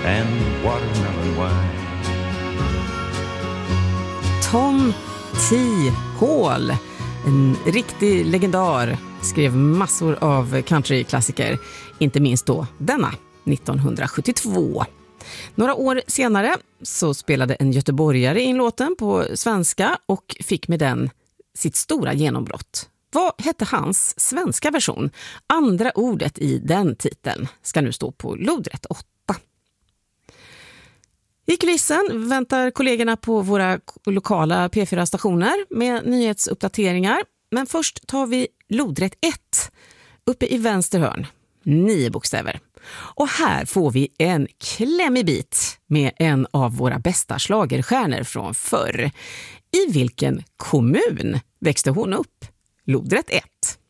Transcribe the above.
and watermelon wine. Tom T. Hall, en riktig legendar, skrev massor av countryklassiker, inte minst då denna, 1972. Några år senare så spelade en göteborgare in låten på svenska och fick med den sitt stora genombrott. Vad hette hans svenska version? Andra ordet i den titeln ska nu stå på lodrätt 8. I kulissen väntar kollegorna på våra lokala P4-stationer med nyhetsuppdateringar. Men först tar vi lodrätt 1 uppe i vänster hörn. 9 bokstäver. Och här får vi en klämmig bit med en av våra bästa schlagerstjärnor från förr. I vilken kommun växte hon upp? Lodrätt 1.